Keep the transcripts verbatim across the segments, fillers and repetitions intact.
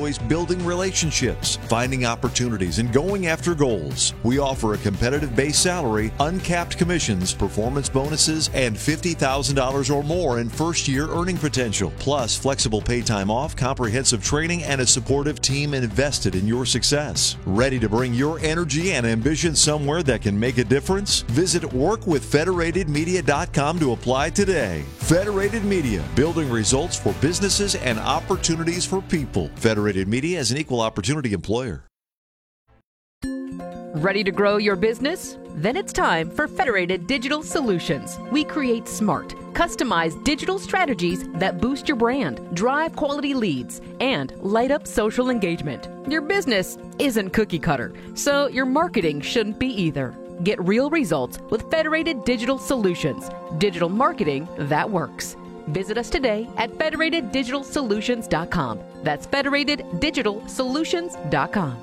enjoys building relationships, finding opportunities, and going after goals. We offer a competitive base salary, uncapped commissions, performance bonuses, and fifty thousand dollars or more in first-year earning potential, plus flexible pay time off, comprehensive training, and a supportive team invested in your success. Ready to bring your energy and ambition somewhere that can make a difference? Visit work with federated media dot com to apply today. Federated Media, building results for businesses and opportunities for people. Federated Media is an equal opportunity employer. Ready to grow your business? Then it's time for Federated Digital Solutions. We create smart, customized digital strategies that boost your brand, drive quality leads, and light up social engagement. Your business isn't cookie cutter, so your marketing shouldn't be either. Get real results with Federated Digital Solutions. Digital marketing that works. Visit us today at federated digital solutions dot com. That's federated digital solutions dot com.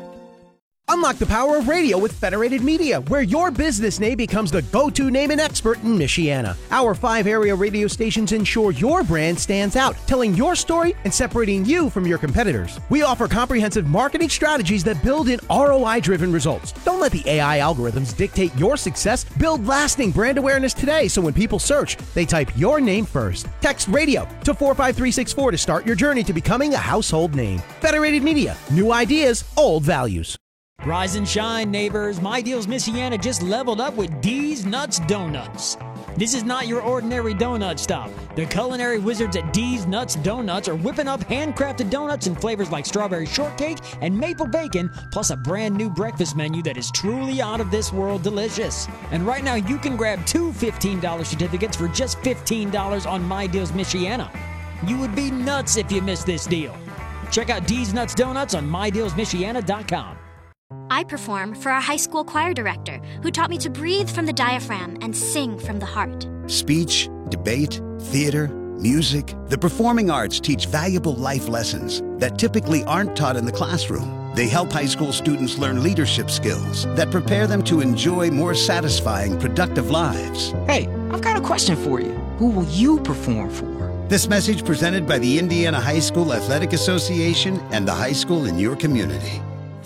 Unlock the power of radio with Federated Media, where your business name becomes the go-to name and expert in Michiana. Our five area radio stations ensure your brand stands out, telling your story and separating you from your competitors. We offer comprehensive marketing strategies that build in R O I-driven results. Don't let the A I algorithms dictate your success. Build lasting brand awareness today so when people search, they type your name first. Text radio to four five three six four to start your journey to becoming a household name. Federated Media, new ideas, old values. Rise and shine, neighbors. My Deals Michiana just leveled up with D's Nuts Donuts. This is not your ordinary donut stop. The culinary wizards at D's Nuts Donuts are whipping up handcrafted donuts in flavors like strawberry shortcake and maple bacon, plus a brand new breakfast menu that is truly out of this world delicious. And right now you can grab two fifteen dollars certificates for just fifteen dollars on My Deals Michiana. You would be nuts if you missed this deal. Check out D's Nuts Donuts on my deals michiana dot com. I perform for our high school choir director, who taught me to breathe from the diaphragm and sing from the heart. Speech, debate, theater, music. The performing arts teach valuable life lessons that typically aren't taught in the classroom. They help high school students learn leadership skills that prepare them to enjoy more satisfying, productive lives. Hey, I've got a question for you. Who will you perform for? This message presented by the Indiana High School Athletic Association and the high school in your community.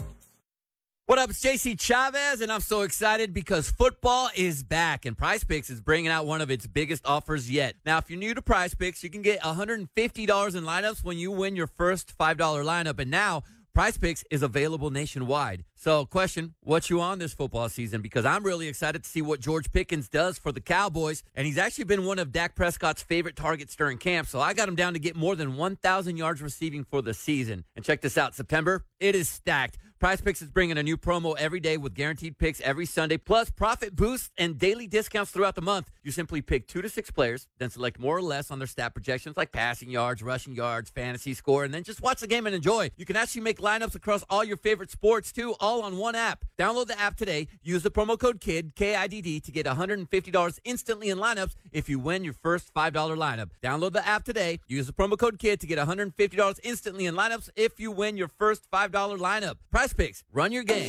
What up, it's J C Chavez, and I'm so excited because football is back, and Prize Picks is bringing out one of its biggest offers yet. Now, if you're new to Prize Picks, you can get one hundred fifty dollars in lineups when you win your first five dollar lineup, and now Prize Picks is available nationwide. So, question, what you on this football season? Because I'm really excited to see what George Pickens does for the Cowboys, and he's actually been one of Dak Prescott's favorite targets during camp, so I got him down to get more than one thousand yards receiving for the season. And check this out, September, it is stacked. Prize Picks is bringing a new promo every day with guaranteed picks every Sunday, plus profit boosts and daily discounts throughout the month. You simply pick two to six players, then select more or less on their stat projections like passing yards, rushing yards, fantasy score, and then just watch the game and enjoy. You can actually make lineups across all your favorite sports, too, all on one app. Download the app today. Use the promo code KIDD, K I D D, to get one hundred fifty dollars instantly in lineups if you win your first five dollar lineup. Download the app today. Use the promo code KIDD to get one hundred fifty dollars instantly in lineups if you win your first five dollar lineup. Prize Picks. Run your game.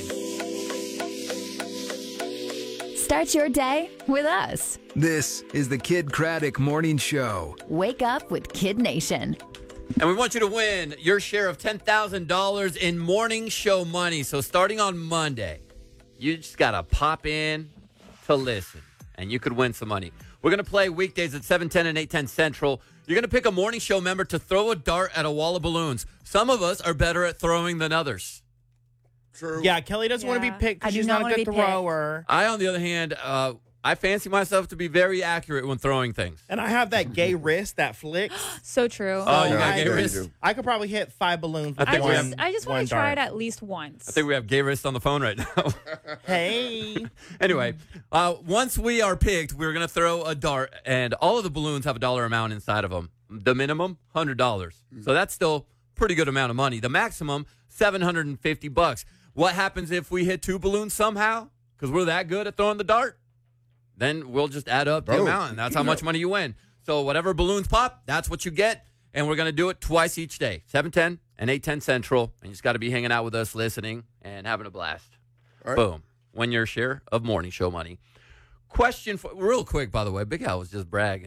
Start your day with us. This is the Kid Craddock Morning Show. Wake up with Kid Nation. And we want you to win your share of ten thousand dollars in morning show money. So starting on Monday, you just got to pop in to listen, and you could win some money. We're going to play weekdays at seven ten and eight ten Central. You're going to pick a morning show member to throw a dart at a wall of balloons. Some of us are better at throwing than others. True. Yeah, Kelly doesn't yeah. want to be picked because she's not, not a good thrower. Picked. I, on the other hand, uh, I fancy myself to be very accurate when throwing things. And I have that gay wrist that flicks. So true. Oh, you got I, gay wrist? I could probably hit five balloons with I one just, I just want to try dart. it at least once. I think we have gay wrist on the phone right now. Hey. Anyway, uh, once we are picked, we're going to throw a dart, and all of the balloons have a dollar amount inside of them. The minimum, one hundred dollars. Mm-hmm. So that's still a pretty good amount of money. The maximum, seven hundred fifty bucks. What happens if we hit two balloons somehow? Because we're that good at throwing the dart? Then we'll just add up the oh, amount, and that's how much money you win. So whatever balloons pop, that's what you get, and we're going to do it twice each day, seven ten and eight ten Central, and you just got to be hanging out with us, listening, and having a blast. All right. Boom. Win your share of morning show money. Question for, real quick, by the way, Big Al was just bragging.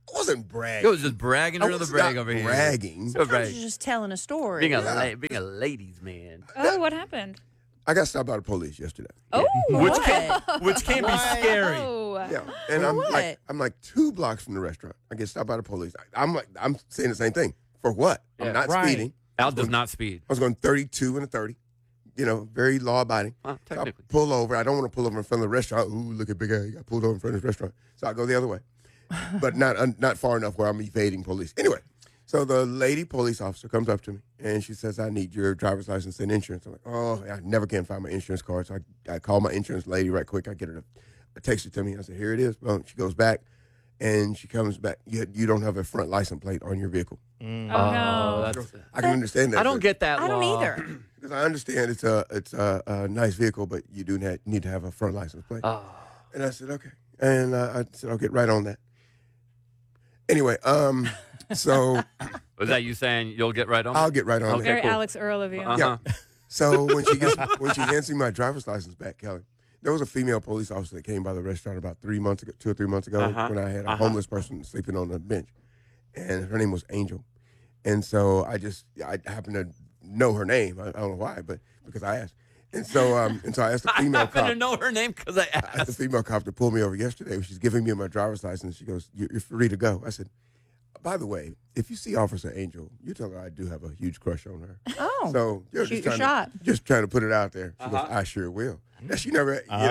wasn't bragging. It was just bragging I another was brag not over here. bragging. So brag. You're just telling a story. Being a, Yeah. la- being a ladies' man. Oh, what happened? I got stopped by the police yesterday. Oh, Which what? can, which can be scary. Oh. Yeah, and For I'm what? like, I'm like two blocks from the restaurant. I get stopped by the police. I, I'm like, I'm saying the same thing. For what? Yeah. I'm not Right. speeding. Al does not speed. I was going thirty-two and a thirty. You know, very law abiding. Well, So I technically. pull over. I don't want to pull over in front of the restaurant. Ooh, look at Big A. He got pulled over in front of the restaurant. So I go the other way, but not uh, not far enough where I'm evading police. Anyway, so the lady police officer comes up to me and she says, "I need your driver's license and insurance." I'm like, "Oh, I never can find my insurance card." So I, I call my insurance lady right quick. I get her to, to text it to me. I said, "Here it is." Well, she goes back and she comes back. You, you don't have a front license plate on your vehicle. Mm. Oh, no. that's, I can understand that. I don't get that I don't law. either. Because I understand it's a it's a, a nice vehicle, but you do not need to have a front license plate. Oh. And I said, okay. And uh, I said, I'll get right on that. Anyway, um, so Was that you saying you'll get right on it? I'll get right on Okay, that. Very cool. Alex Earl of you. Uh-huh. Yeah. So when she gets when she hands me my driver's license back, Kelly, there was a female police officer that came by the restaurant about three months ago, two or three months ago, Uh-huh. when I had a Uh-huh. homeless person sleeping on the bench, and her name was Angel, and so I just I happened to know her name. I, I don't know why, but because I asked, and so um and so I asked the I female happen cop. to know her name because I I asked the asked. female cop to pull me over yesterday. She's giving me my driver's license. She goes, "You're, you're free to go." I said, "By the way, if you see Officer Angel, you tell her I do have a huge crush on her." Oh. So you're Shoot just your trying shot. to just trying to put it out there. She Uh-huh. goes, "I sure will." Now, she never, you Uh-huh. know,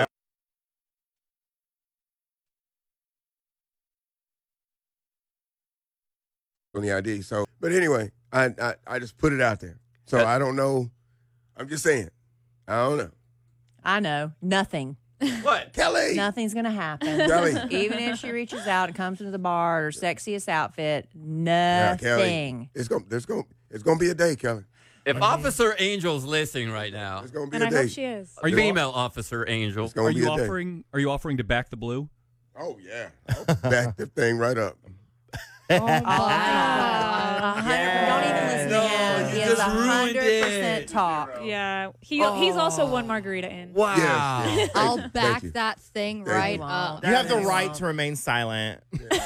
on the I D. So, but anyway, I, I I just put it out there. So I don't know. I'm just saying. I don't know. I know. Nothing. What? Kelly. Nothing's going to happen. Kelly. Even if she reaches out and comes into the bar, her sexiest outfit, Yeah, Kelly. nothing. It's gonna there's gonna it's gonna be a day, Kelly. If Officer Angel's listening right now, It's gonna be And a I day. hope she is. Are you female Officer Angel, It's gonna Are be you a day. offering? Are you offering to back the blue? Oh yeah. I'll back the thing right up. Oh, my God. Don't even listen to him. He you is just one ruined hundred percent it. talk. Yeah. He, He's also one margarita in. wow. Yes, yes. I'll Thank you. back Thank you. that thing Thank right you. up. You have the That is right wrong. to remain silent.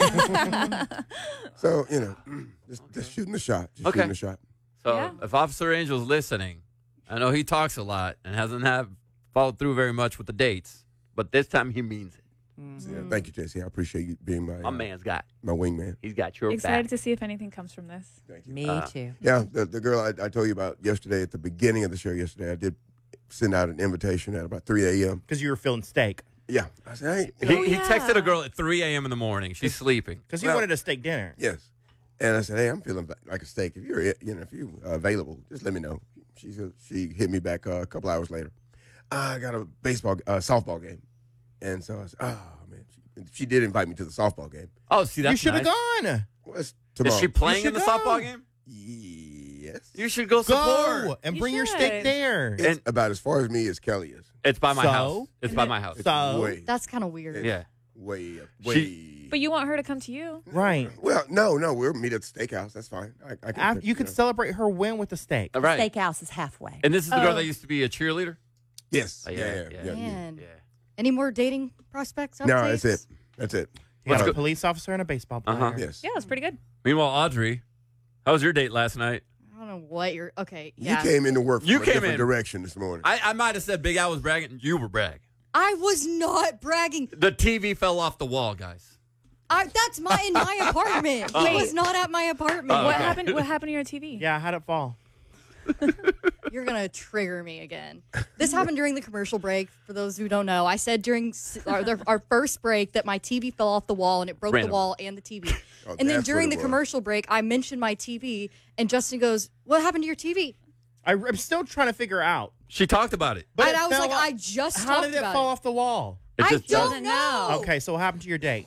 So, you know, just, just shooting the shot. Just Okay. shooting the shot. So Yeah. if Officer Angel's listening, I know he talks a lot and hasn't have followed through very much with the dates, but this time he means it. Yeah, thank you, J C. I appreciate you being my My uh, man's got. my wingman. He's got your Excited back. to see if anything comes from this. Thank you. Me Uh, too. Yeah, the, the girl I, I told you about yesterday at the beginning of the show yesterday, I did send out an invitation at about three a.m. Because you were feeling steak. Yeah. I said, hey. He, he texted a girl at three a.m. in the morning. She's sleeping. Because you Well- wanted a steak dinner. Yes. And I said, hey, I'm feeling like a steak. If you're, you know, if you're uh, available, just let me know. She said- she hit me back uh, a couple hours later. I got a baseball, uh, softball game, and so I said, oh man, she, she did invite me to the softball game. Oh, see, that's you should have nice. gone. Well, it's Is tomorrow. she playing You in the should go. softball game? Yes. You should go support. Go and You bring your should. steak there. It's about as far as me as Kelly is. It's by my So? house. It's by my house. It's So? way, That's kind of weird. Yeah. way, up, way. She- But you want her to come to you. Right. Well, no, no, we'll meet at the steakhouse. That's fine. I, I can, After, you could know. celebrate her win with the steak. All right. Steakhouse is halfway. And this is the girl Oh. that used to be a cheerleader? Yes. Oh, yeah, yeah, yeah, yeah. yeah. yeah. Man. Yeah. Any more dating prospects? No, updates? that's it. That's it. You got Let's a go. police officer and a baseball player. Uh-huh. Yes. Yeah, that's pretty good. Meanwhile, Audrey, how was your date last night? I don't know what you're. Okay. You Yeah. came into work from You a came different in. direction this morning. I, I might have said Big Al was bragging. You were bragging. I was not bragging. The T V fell off the wall, guys. I, that's my in my apartment. Oh. He was not at my apartment. Oh, What okay. happened? What happened to your T V? Yeah, how'd it fall? You're gonna trigger me again. This happened during the commercial break. For those who don't know, I said during s- our, the- our first break that my T V fell off the wall and it broke Random. the wall and the T V. Oh, and then that's during what the it was. commercial break, I mentioned my T V, and Justin goes, "What happened to your T V?" I, I'm still trying to figure out. She talked about it. But and it I was fell like, off- "I just How talked did it about fall it." off the wall? It I just don't doesn't- know. Okay, so what happened to your date?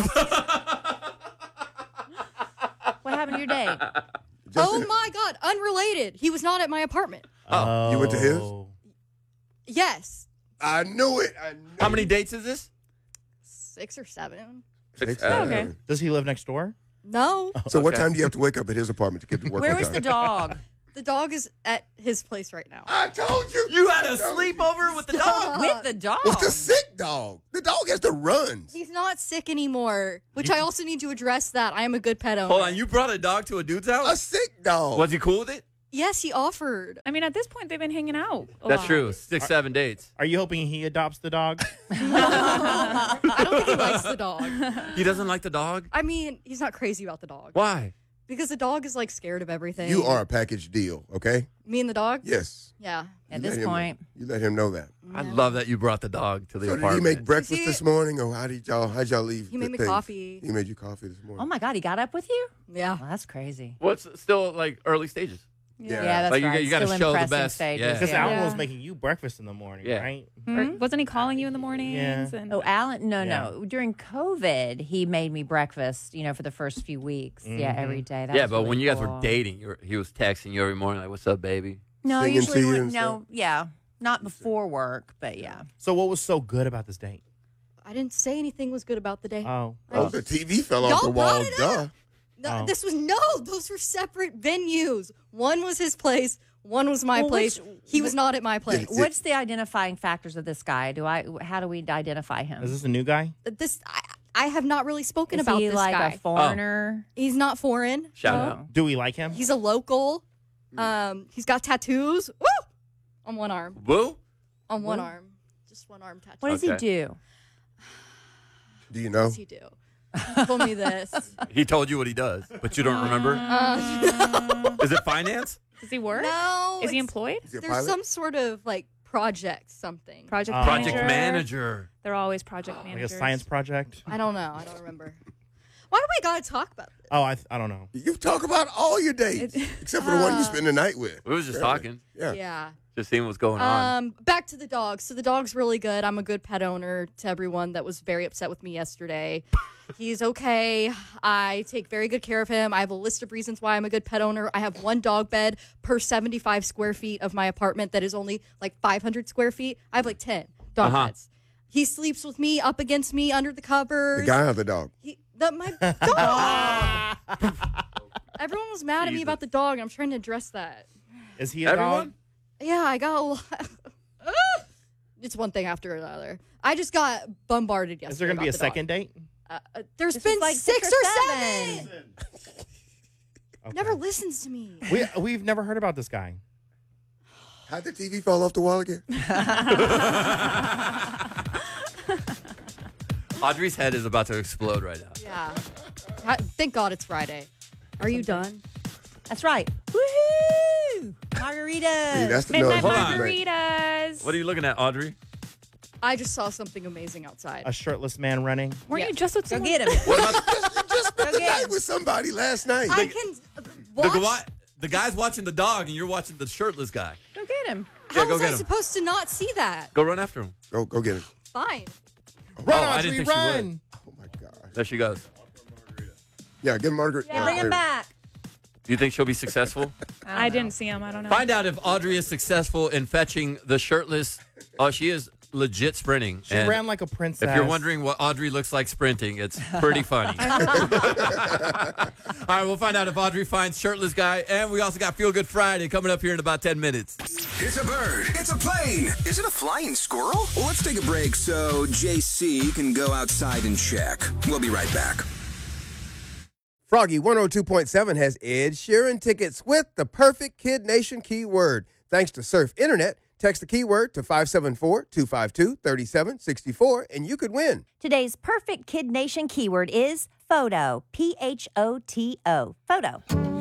What happened to your day? Oh my God, unrelated. He was not at my apartment. Oh. You went to his? Yes, I knew it. I knew How many it. dates is this? six or seven. Six, Uh, seven. okay. Does he live next door? No, So what Okay. time do you have to wake up at his apartment to get to work? Where on was time? the dog? The dog is at his place right now. I told you. You had a sleepover with the dog. With the dog. With the sick dog. The dog has the runs. He's not sick anymore, which I also need to address that. I am a good pet owner. Hold on, you brought a dog to a dude's house? A sick dog. Was he cool with it? Yes, he offered. I mean, at this point, they've been hanging out. a That's lot. true. Six, seven dates. Are you hoping he adopts the dog? I don't think he likes the dog. He doesn't like the dog? I mean, he's not crazy about the dog. Why? Because the dog is like scared of everything. You are a package deal, okay? Me and the dog? Yes. Yeah. You At let this him- point. You let him know that. I love that you brought the dog to the So did he apartment. make breakfast he- this morning, or how did y'all, how'd y'all leave? He the made me things? coffee. He made you coffee this morning. Oh my God, he got up with you? Yeah. Well, that's crazy. What's still like early stages? Yeah. Yeah, that's Like, you right. got- you gotta Still show the impressing best. stages, Yeah. Because yeah. Alan Yeah. was making you breakfast in the morning, Yeah. right? Or wasn't he calling you in the mornings? Yeah. And Oh, Alan, no, Yeah. no. During COVID, he made me breakfast, you know, for the first few weeks. Yeah, Mhm. every day. That Yeah, was but really when you guys cool. were dating, you were, he was texting you every morning, like, what's up, baby? No, Singing usually, to you when- and no, yeah. Not before work, but yeah. So what was so good about this date? I didn't say anything was good about the day. Oh. Oh, the T V fell off Y'all the wall. brought it Duh. No, Oh. this was no. Those were separate venues. One was his place. One was my Well, place. which- he was not at my place. What's the identifying factors of this guy? Do I? How do we identify him? Is this a new guy? This I, I have not really spoken Is about he this like guy. a foreigner? He's not foreign. Shout no. out. Do we like him? He's a local. Um, he's got tattoos. Woo! On one arm. Woo? On one arm. Just one arm tattoo. What does Okay. he do? Do you What know? does he do? He told me this. He told you what he does, but you don't remember? Uh, Is it finance? Does he work? no. Is he it's- employed? Is he a There's pilot? some sort of like project something. Project Uh, Project manager. manager. They're always project Like managers. a science project? I don't know. I don't remember. Why do we gotta talk about this? Oh, I, I don't know. You talk about all your dates, except for the one you Uh, spend the night with. We was just Apparently. talking, Yeah. Yeah. just seeing what's going on. Um, back to the dog. So the dog's really good. I'm a good pet owner to everyone that was very upset with me yesterday. He's okay. I take very good care of him. I have a list of reasons why I'm a good pet owner. I have one dog bed per seventy-five square feet of my apartment that is only like five hundred square feet. I have like ten dog Uh-huh. beds. He sleeps with me, up against me, under the covers. The guy or the dog? He, the, my dog. Everyone was mad at me Jesus. about the dog. I'm trying to address that. Is he a Everyone? dog? Yeah, I got a lot. It's one thing after another. I just got bombarded yesterday. Is there going to be a about the dog. second date? Uh, uh, there's This been is like six, six or or seven. Okay. Never listens to me. We, we've never heard about this guy. How'd the T V fall off the wall again? Audrey's head is about to explode right now. Yeah. Ha- Thank God it's Friday. Are you done? That's right. Woohoo! Margaritas. See, that's the Midnight noise. Hold on. margaritas. What are you looking at, Audrey? I just saw something amazing outside. A shirtless man running. Weren't Yeah. you just with Go someone? get him. You just spent the night with somebody last night. I can uh, The, watch. gua- the guy's watching the dog, and you're watching the shirtless guy. Go get him. How Yeah, go was get I him. supposed to not see that? Go run after him. Go, go get it. Fine. Run, Oh, I Audrey, didn't think she run. Oh my God. There she goes. Yeah, get Margaret. Yeah, bring him back. Do you think she'll be successful? I didn't see him. I don't know. Find out if Audrey is successful in fetching the shirtless. Oh, she is legit sprinting. She And ran like a princess. if you're wondering what Audrey looks like sprinting, it's pretty funny. All right, we'll find out if Audrey finds shirtless guy. And we also got Feel Good Friday coming up here in about ten minutes. It's a bird. It's a plane. Is it a flying squirrel? Well, let's take a break so J C can go outside and check. We'll be right back. Froggy one oh two point seven has Ed Sheeran tickets with the perfect Kid Nation keyword. Thanks to Surf Internet, text the keyword to five seven four, two five two, three seven six four and you could win. Today's perfect Kid Nation keyword is photo. P H O T O. Photo.